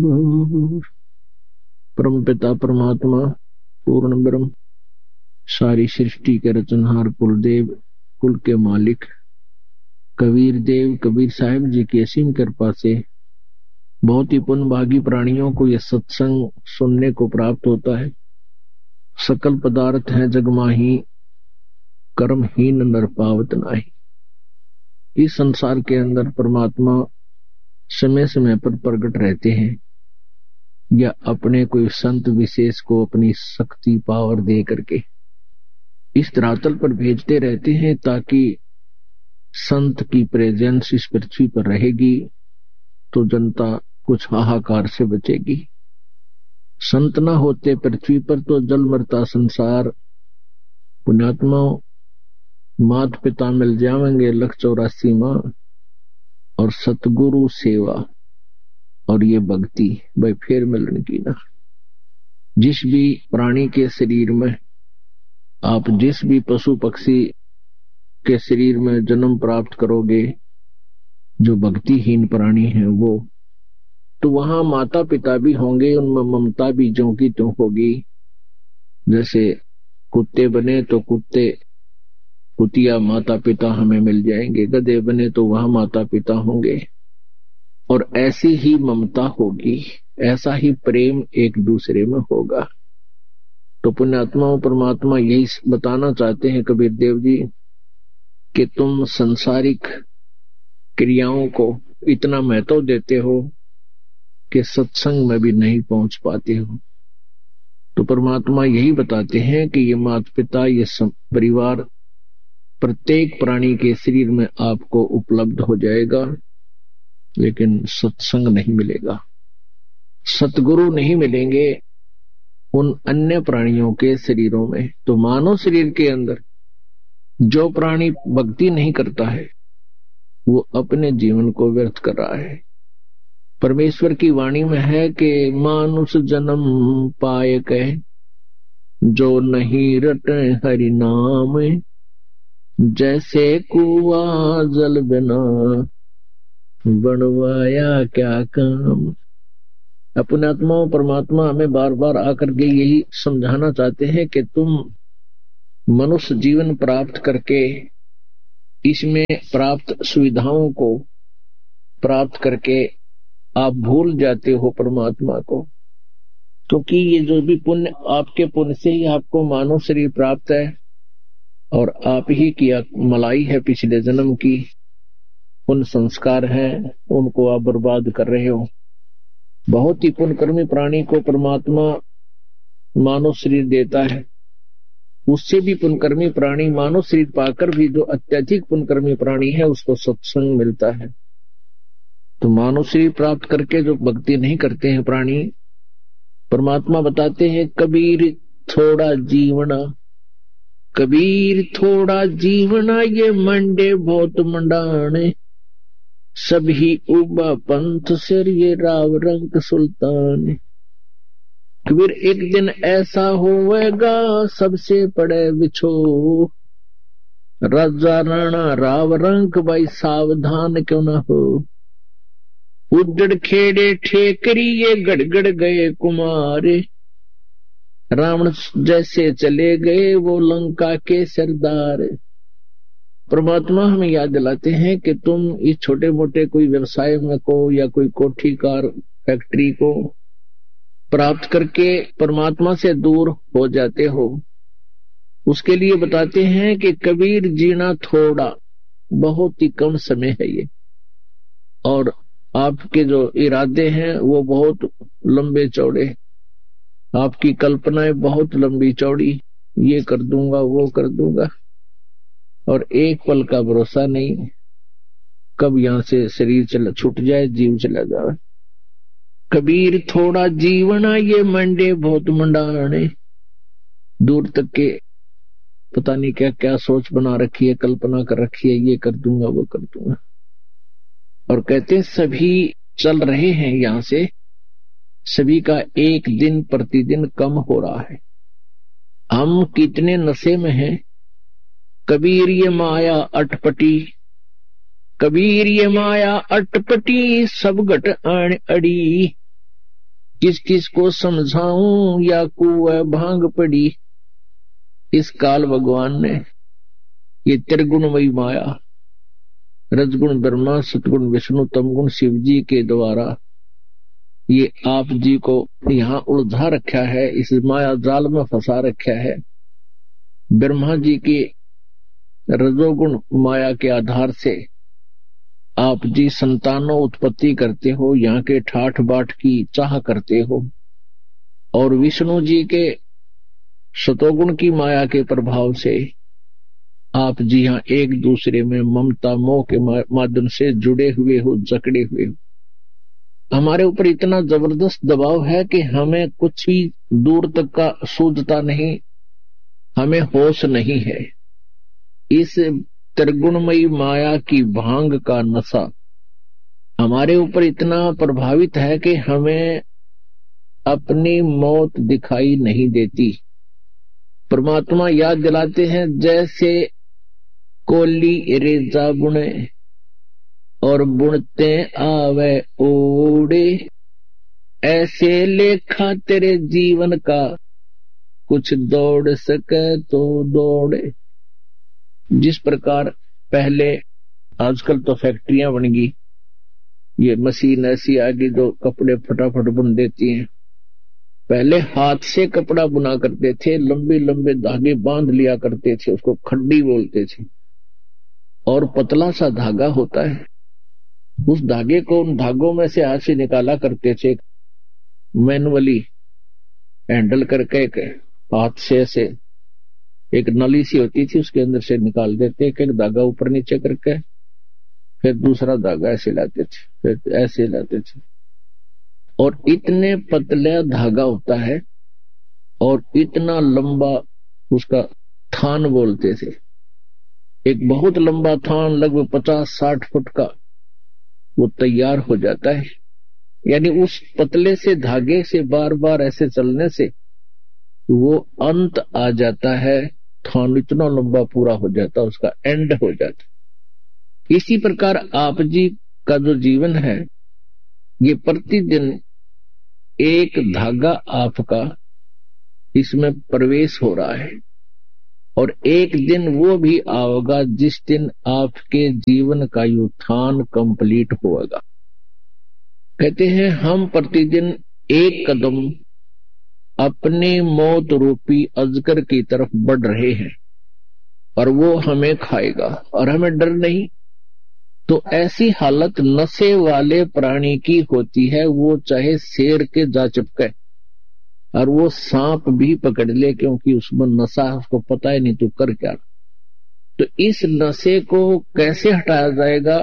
परम पिता परमात्मा पूर्ण ब्रह्म सारी सृष्टि के रचनहार कुलदेव कुल के मालिक कबीर देव कबीर साहिब जी की असीम कृपा से बहुत ही पुण्यभागी प्राणियों को यह सत्संग सुनने को प्राप्त होता है। सकल पदार्थ है जगमाही कर्महीन नर पावत नाही। इस संसार के अंदर परमात्मा समय समय पर प्रकट रहते हैं या अपने कोई संत विशेष को अपनी शक्ति पावर दे करके इस धरातल पर भेजते रहते हैं ताकि संत की प्रेजेंस इस पृथ्वी पर रहेगी तो जनता कुछ हाहाकार से बचेगी। संत न होते पृथ्वी पर तो जल मरता संसार। पुण्यात्मा मात पिता मिल जाएंगे 184 माँ और सतगुरु सेवा और ये भक्ति भाई फिर मिलने की ना। जिस भी प्राणी के शरीर में आप जिस भी पशु पक्षी के शरीर में जन्म प्राप्त करोगे जो भक्तिहीन प्राणी है वो तो वहां माता पिता भी होंगे, उनमें ममता भी ज्यों की त्यों होगी। जैसे कुत्ते बने तो कुतिया माता पिता हमें मिल जाएंगे, गधे बने तो वहां माता पिता होंगे और ऐसी ही ममता होगी, ऐसा ही प्रेम एक दूसरे में होगा। तो पुण्यात्माओं परमात्मा यही बताना चाहते हैं कबीर देव जी कि तुम संसारिक क्रियाओं को इतना महत्व देते हो कि सत्संग में भी नहीं पहुंच पाते हो। तो परमात्मा यही बताते हैं कि ये माता पिता ये परिवार प्रत्येक प्राणी के शरीर में आपको उपलब्ध हो जाएगा, लेकिन सत्संग नहीं मिलेगा, सतगुरु नहीं मिलेंगे उन अन्य प्राणियों के शरीरों में। तो मानव शरीर के अंदर जो प्राणी भक्ति नहीं करता है वो अपने जीवन को व्यर्थ कर रहा है। परमेश्वर की वाणी में है कि मानुष जन्म पाए कह जो नहीं रटे हरि नाम, जैसे कुआ जल बिना बनवाया क्या काम। अपने आत्माओं परमात्मा हमें बार बार आकर के यही समझाना चाहते हैं कि तुम मनुष्य जीवन प्राप्त करके इसमें प्राप्त सुविधाओं को प्राप्त करके आप भूल जाते हो परमात्मा को, क्योंकि ये जो भी पुण्य आपके पुण्य से ही आपको मानव शरीर प्राप्त है और आप ही की मलाई है पिछले जन्म की, पुण्य संस्कार है, उनको आप बर्बाद कर रहे हो। बहुत ही पुण्यकर्मी प्राणी को परमात्मा मानव शरीर देता है, उससे भी पुण्यकर्मी प्राणी मानव शरीर पाकर भी जो अत्यधिक पुण्यकर्मी प्राणी है उसको सत्संग मिलता है। तो मानव शरीर प्राप्त करके जो भक्ति नहीं करते हैं प्राणी, परमात्मा बताते हैं कबीर थोड़ा जीवना, कबीर थोड़ा जीवना ये मंडे बहुत मंडाने, सभी उबा पंथ सिर ये राव रंग सुल्तान। कबीर एक दिन ऐसा होवेगा सबसे पड़े बिछो, राजा राणा राव रंग भाई सावधान क्यों ना हो। उजड़ खेड़े ठेकरी ये गड़गड़ गए कुमारे, रावण जैसे चले गए वो लंका के सरदार। परमात्मा हमें याद दिलाते हैं कि तुम इस छोटे मोटे कोई व्यवसाय में को या कोई कोठी कार फैक्ट्री को प्राप्त करके परमात्मा से दूर हो जाते हो। उसके लिए बताते हैं कि कबीर जीना थोड़ा बहुत ही कम समय है ये, और आपके जो इरादे हैं वो बहुत लंबे चौड़े, आपकी कल्पनाएं बहुत लंबी चौड़ी, ये कर दूंगा वो कर दूंगा, और एक पल का भरोसा नहीं कब यहां से शरीर छूट जाए, जीव चला जाए। कबीर थोड़ा जीवना ये मंडे बहुत मंडाने, दूर तक के पता नहीं क्या क्या सोच बना रखी है, कल्पना कर रखी है, ये कर दूंगा वो कर दूंगा। और कहते सभी चल रहे हैं यहां से, सभी का एक दिन प्रतिदिन कम हो रहा है। हम कितने नशे में हैं। कबीर ये माया अटपटी, कबीर ये माया अटपटी सब घट आण अड़ी, किस किस को समझाऊं या कुएं भांग पड़ी। इस काल भगवान ने ये त्रिगुणमयी माया, रजगुण ब्रह्मा, सतगुण विष्णु, तमगुण शिव जी के द्वारा ये आप जी को यहाँ उलझा रखा है, इस माया जाल में फंसा रखा है। ब्रह्मा जी की रजोगुण माया के आधार से आप जी संतानों उत्पत्ति करते हो, यहाँ के ठाठ बाट की चाह करते हो, और विष्णु जी के सतोगुण की माया के प्रभाव से आप जी यहाँ एक दूसरे में ममता मोह के माध्यम से जुड़े हुए हो, जकड़े हुए हो। हमारे ऊपर इतना जबरदस्त दबाव है कि हमें कुछ भी दूर तक का सूझता नहीं, हमें होश नहीं है। इस त्रिगुणमयी माया की भांग का नशा हमारे ऊपर इतना प्रभावित है कि हमें अपनी मौत दिखाई नहीं देती। परमात्मा याद दिलाते हैं, जैसे कोली रेजा बुने और बुनते आवे ओड़े, ऐसे लेखा तेरे जीवन का कुछ दौड़ सके तो दौड़े। जिस प्रकार पहले, आजकल तो फैक्ट्रियां बन गई, ये मशीन ऐसी आ गई जो कपड़े फटाफट बुन देती हैं। पहले हाथ से कपड़ा बुना करते थे, लंबे लंबे धागे बांध लिया करते थे, उसको खड्डी बोलते थे, और पतला सा धागा होता है, उस धागे को उन धागों में से हाथ से निकाला करते थे, मैनुअली हैंडल करके हाथ से ऐसे एक नली सी होती थी, उसके अंदर से निकाल देते, एक धागा ऊपर नीचे करके, फिर दूसरा धागा ऐसे लाते थे, फिर ऐसे लाते थे, और इतने पतला धागा होता है और इतना लंबा उसका थान बोलते थे। एक बहुत लंबा थान लगभग 50-60 फुट का वो तैयार हो जाता है। यानी उस पतले से धागे से बार बार ऐसे चलने से वो अंत आ जाता है, थान इतना लंबा पूरा हो जाता, उसका एंड हो जाता। इसी प्रकार आप जी का जो जीवन है, ये प्रतिदिन एक धागा आपका इसमें प्रवेश हो रहा है, और एक दिन वो भी आएगा जिस दिन आपके जीवन का उत्थान कंप्लीट होगा। कहते हैं हम प्रतिदिन एक कदम अपने मौत रूपी अजगर की तरफ बढ़ रहे हैं, और वो हमें खाएगा और हमें डर नहीं। तो ऐसी हालत नशे वाले प्राणी की होती है, वो चाहे शेर के जा चिपके और वो सांप भी पकड़ ले, क्योंकि उसमें नशा है, उसको पता है नहीं तू कर क्या। तो इस नशे को कैसे हटाया जाएगा?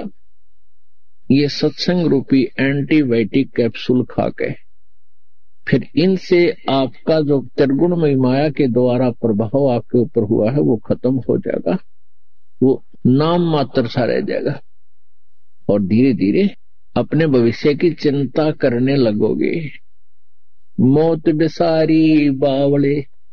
ये सत्संग रूपी एंटीबायोटिक कैप्सूल खा के, फिर इनसे आपका जो त्रिगुणमयी माया के द्वारा प्रभाव आपके ऊपर हुआ है वो खत्म हो जाएगा, वो नाम मात्र सा रह जाएगा, और धीरे धीरे अपने भविष्य की चिंता करने लगोगे। मौत बेसारी बावले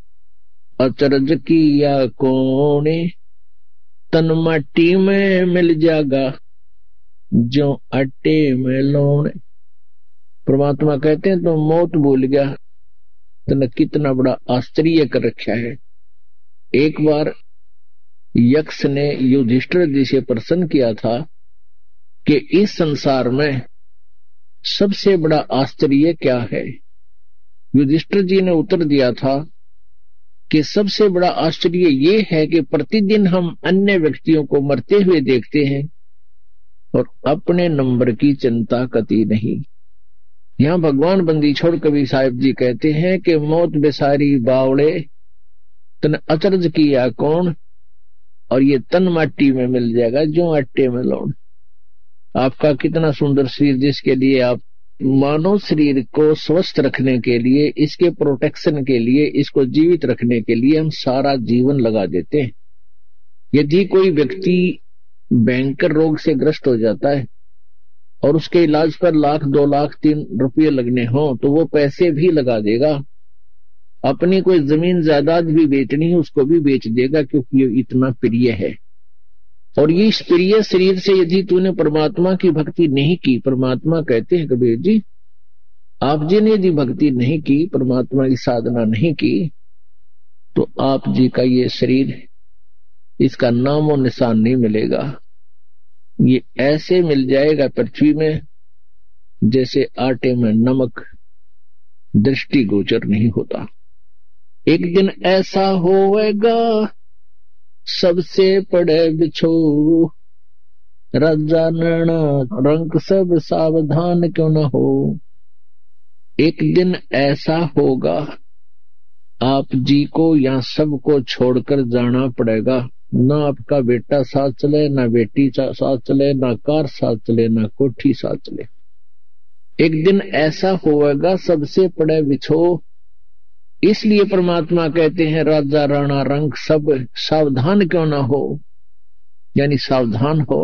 अचरज किया कोने, तन माटी में मिल जाएगा जो आटे में लौने। परमात्मा कहते हैं तो मौत भूल गया, तने कितना बड़ा आश्चर्य कर रखा है। एक बार यक्ष ने युधिष्ठिर जी से प्रश्न किया था कि इस संसार में सबसे बड़ा आश्चर्य क्या है? युधिष्ठिर जी ने उत्तर दिया था कि सबसे बड़ा आश्चर्य ये है कि प्रतिदिन हम अन्य व्यक्तियों को मरते हुए देखते हैं और अपने नंबर की चिंता कती नहीं। यहां भगवान बंदी छोड़ कबीर साहिब जी कहते हैं कि मौत बेसारी बावड़े तन अचरज किया कौन, और ये तन माटी में मिल जाएगा जो आटे में लौट। आपका कितना सुंदर शरीर, जिसके लिए आप मानव शरीर को स्वस्थ रखने के लिए, इसके प्रोटेक्शन के लिए, इसको जीवित रखने के लिए हम सारा जीवन लगा देते हैं। यदि कोई व्यक्ति भयंकर रोग से ग्रस्त हो जाता है और उसके इलाज पर 1 लाख 2 लाख 3 रुपये लगने हो तो वो पैसे भी लगा देगा। अपनी कोई जमीन जायदाद भी बेचनी है उसको भी बेच देगा, क्योंकि ये इतना प्रिय है। और ये इस प्रिय शरीर से यदि तूने परमात्मा की भक्ति नहीं की, परमात्मा कहते हैं कबीर जी आप जी ने यदि भक्ति नहीं की, परमात्मा की साधना नहीं की, तो आप जी का ये शरीर, इसका नामो निशान नहीं मिलेगा। ये ऐसे मिल जाएगा पृथ्वी में जैसे आटे में नमक, दृष्टि गोचर नहीं होता। एक दिन ऐसा होएगा सबसे पड़े बिछो, राजा नैना रंग सब सावधान क्यों न हो। एक दिन ऐसा होगा आप जी को या सबको छोड़कर जाना पड़ेगा। ना आपका बेटा साथ चले, ना बेटी साथ चले, ना कार साथ चले, ना कोठी साथ चले। एक दिन ऐसा होगा सबसे पड़े बिछो। इसलिए परमात्मा कहते हैं राजा राणा रंग सब सावधान क्यों ना हो, यानी सावधान हो,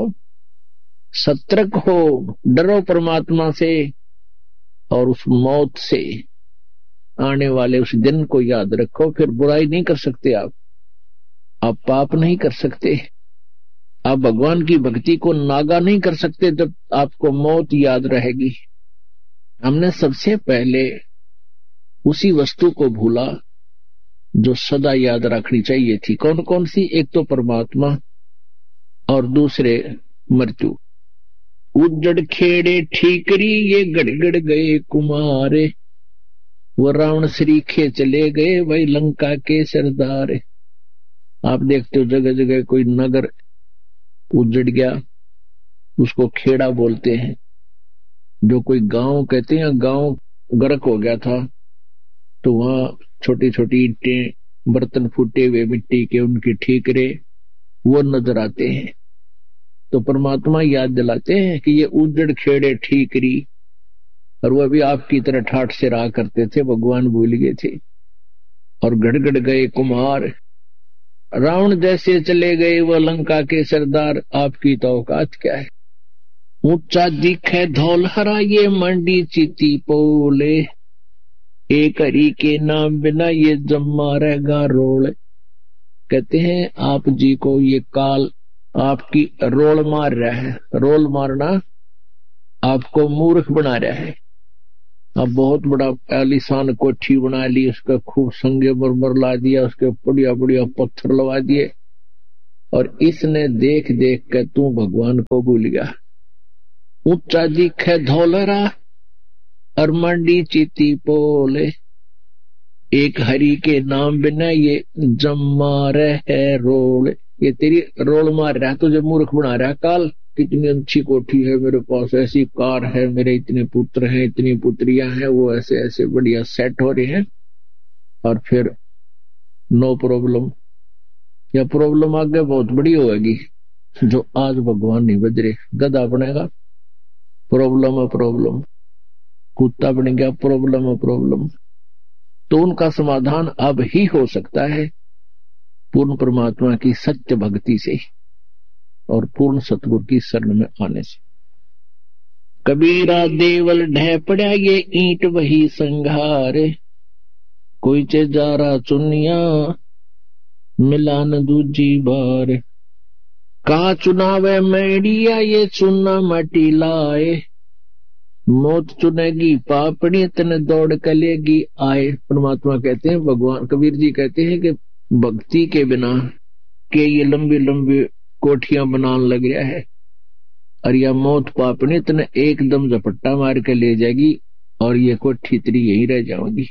सतर्क हो, डरो परमात्मा से और उस मौत से, आने वाले उस दिन को याद रखो। फिर बुराई नहीं कर सकते आप पाप नहीं कर सकते, आप भगवान की भक्ति को नागा नहीं कर सकते जब आपको मौत याद रहेगी। हमने सबसे पहले उसी वस्तु को भूला जो सदा याद रखनी चाहिए थी। कौन कौन सी? एक तो परमात्मा और दूसरे मृत्यु। उजड़ खेड़े ठीकरी ये गड़गड़ गए कुमारे, वो रावण श्रीखे चले गए वही लंका के सरदार। आप देखते हो जगह जगह कोई नगर उजड़ गया, उसको खेड़ा बोलते हैं। जो कोई गांव कहते हैं, गांव गर्क हो गया था तो वहां छोटी छोटी ईंटें, बर्तन फूटे हुए मिट्टी के, उनके ठीकरे वो नजर आते हैं। तो परमात्मा याद दिलाते हैं कि ये उजड़ खेड़े ठीकरी, और वह भी आपकी तरह ठाठ से रहा करते थे, भगवान भूल गए थे। और गड़गड़ गए कुमार, रावण जैसे चले गए वह लंका के सरदार, आपकी तो औकात क्या है। ऊंचा दिखे धौल हरा ये मंडी चीती पोले, एक हरी के नाम बिना ये जम्मा रहेगा रोल। कहते हैं आप जी को ये काल आपकी रोल मार रहा है। रोल मारना आपको मूर्ख बना रहा है। अब बहुत बड़ा आलीशान कोठी बना ली, उसका खूब संगे मरमर ला दिया, उसके बढ़िया बढ़िया पत्थर लगा दिए, और इसने देख देख कर तू भगवान को भूल गया। ऊंचा दिखे धौलरा और मंडी चीती पोले, एक हरि के नाम बिना ये जम्मा रहे रोल। ये तेरी रोल मार रहा है, तुझे मूर्ख बना रहा है। काल कितनी अच्छी कोठी है मेरे पास, ऐसी कार है, मेरे इतने पुत्र हैं, इतनी पुत्रियां हैं, वो ऐसे ऐसे बढ़िया सेट हो रहे हैं, और फिर नो प्रॉब्लम, या प्रॉब्लम आगे बहुत बड़ी होगी। जो आज भगवान नहीं बज रहे, गधा बनेगा प्रॉब्लम, कुत्ता बन गया प्रॉब्लम। तो उनका समाधान अब ही हो सकता है पूर्ण परमात्मा की सत्य भक्ति से और पूर्ण सतगुरु की शरण में आने से। कबीरा देवल ढह पड़ा ये ईंट वही संघारे, कोई चे जा रहा चुनिया मिला न दूजी बार। कहा चुनावे मैडिया ये चुना माटी लाए, मौत चुनेगी पापड़ी तने दौड़ कलेगी आए। परमात्मा कहते हैं, भगवान कबीर जी कहते हैं कि भक्ति के बिना के ये लंबी लंबी कोठियां बनाने लग रहा है, और यह मौत पापड़ी तने एकदम झपट्टा मार के ले जाएगी, और ये कोठी तेरी यही रह जाएगी।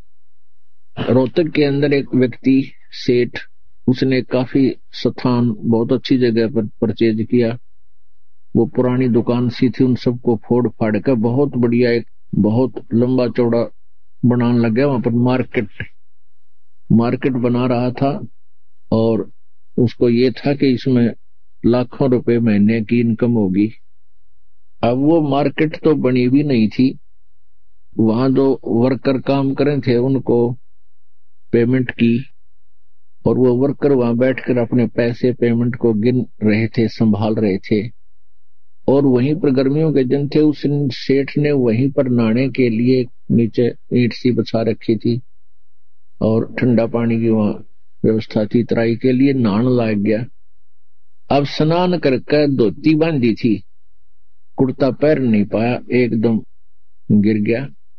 रोहतक के अंदर एक व्यक्ति सेठ, उसने काफी स्थान बहुत अच्छी जगह पर परचेज किया। वो पुरानी दुकान सी थी, उन सबको फोड़ फाड़ कर बहुत बढ़िया एक बहुत लंबा चौड़ा बनाने लग गया। वहां पर मार्केट बना रहा था, और उसको ये था कि इसमें लाखों रुपए महीने की इनकम होगी। अब वो मार्केट तो बनी भी नहीं थी, वहां जो वर्कर काम करे थे उनको पेमेंट की, और वो वर्कर वहां बैठकर अपने पैसे पेमेंट को गिन रहे थे, संभाल रहे थे। और वहीं पर गर्मियों के दिन थे, उस सेठ ने वहीं पर नहाने के लिए नीचे ईंट सी बिछा रखी थी, और ठंडा पानी की वहां व्यवस्था थी, तराई के लिए नहाने लग गया। अब स्नान करके धोती बांधी थी, कुर्ता पैर नहीं पाया, एकदम गिर गया।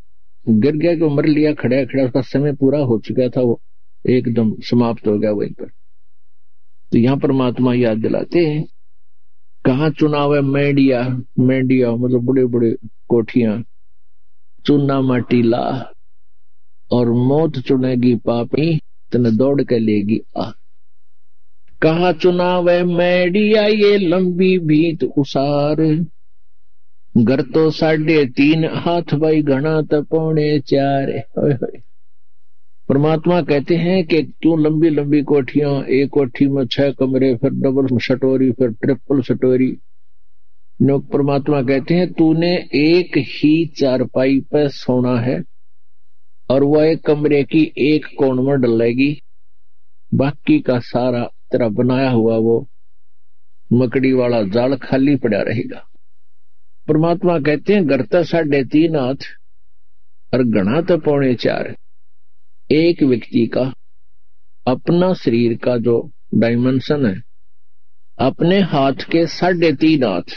गिर गया कि मर लिया, खड़ा खड़ा, उसका समय पूरा हो चुका था, वो एकदम समाप्त हो गया वहीं पर। तो यहाँ परमात्मा याद दिलाते हैं, कहाँ चुनाव है मेडिया, मेडिया मतलब बड़े बड़े कोठियां, चूना माटी ला और मौत चुनेगी पापी, तन दौड़ के लेगी आ। कहा चुनाव है मेडिया ये लंबी भीत उसार, घर तो 3.5 हाथ भाई घना तो 4.25। होय होय। परमात्मा कहते हैं कि क्यों लंबी लंबी कोठियां, एक कोठी में 6 कमरे, फिर डबल सटोरी, फिर ट्रिपल सटोरी। परमात्मा कहते हैं तूने एक ही चारपाई पर सोना है और वह एक कमरे की एक कोण में डलेगी, बाकी का सारा तेरा बनाया हुआ वो मकड़ी वाला जाल खाली पड़ा रहेगा। परमात्मा कहते हैं घर तो 3.5 हाथ और घना तो 4.25। एक व्यक्ति का अपना शरीर का जो डायमेंशन है, अपने हाथ के 3.5 हाथ,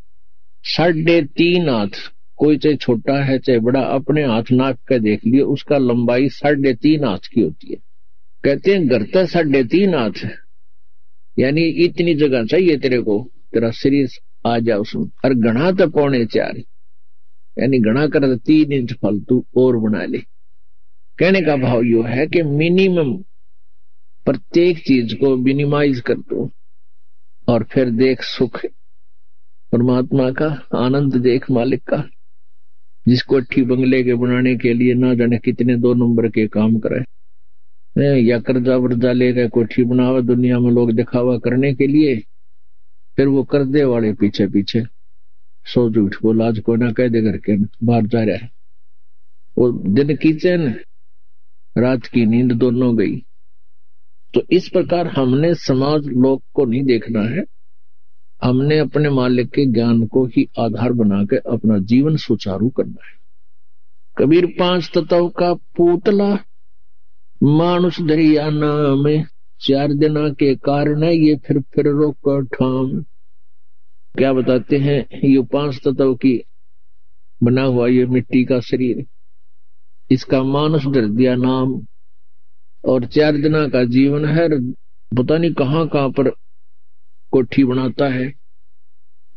3.5 हाथ, कोई चाहे छोटा है चाहे बड़ा, अपने हाथ नाप के देख लियो, उसका लंबाई 3.5 हाथ की होती है। कहते हैं घर तो 3.5 हाथ है, यानी इतनी जगह चाहिए तेरे को, तेरा शरीर आ जाए उसमें। और घना तो 4.25, यानी घना कर 3 इंच फालतू और बना ले। कहने का भाव यू है कि मिनिमम प्रत्येक चीज को मिनिमाइज कर दो और फिर देख सुख परमात्मा का, आनंद देख मालिक का, जिस कोठी बंगले के बनाने के लिए ना जाने कितने 2 नंबर के काम करे, या कर्जा वर्जा लेकर कोठी बनावा दुनिया में लोग दिखावा करने के लिए, फिर वो कर्जे वाले पीछे पीछे सो झूठ बोला, आज को ना कह दे करके बाहर जा रहा है। वो दिन की चैन रात की नींद दोनों गई। तो इस प्रकार हमने समाज लोग को नहीं देखना है, हमने अपने मालिक के ज्ञान को ही आधार बनाकर अपना जीवन सुचारू करना है। कबीर 5 तत्व का पूतला मानुष दरिया नाम, 4 दिना के कारण ये फिर रोक ठाम। क्या बताते हैं, ये 5 तत्व की बना हुआ ये मिट्टी का शरीर, इसका मानुष डर दिया नाम, और 4 दिना का जीवन है, पता नहीं कहां पर कोठी बनाता है,